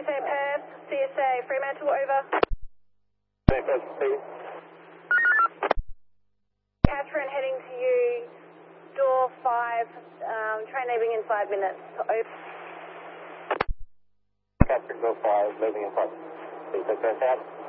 CSA Perth, CSA Fremantle, over. Catherine heading to you, door 5, train leaving in 5 minutes, over. Catherine, door 5, leaving in 5 minutes. Please take that out.